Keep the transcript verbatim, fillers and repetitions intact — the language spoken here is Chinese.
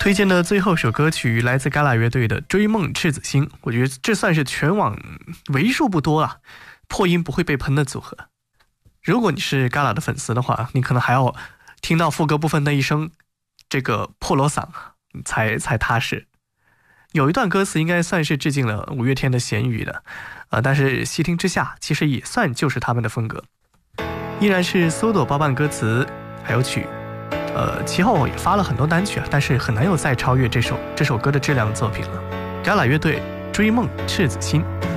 推荐的最后首歌曲来自 Gala 乐队的《追梦赤子心》，我觉得这算是全网为数不多啊破音不会被喷的组合。如果你是 Gala 的粉丝的话，你可能还要听到副歌部分那一声这个破锣嗓才才踏实。有一段歌词应该算是致敬了五月天的咸鱼的，呃，但是细听之下其实也算就是他们的风格，依然是搜朵包办歌词还有曲，呃，其后也发了很多单曲啊，但是很难有再超越这首这首歌的质量的作品了。Gala 乐队《追梦赤子心》。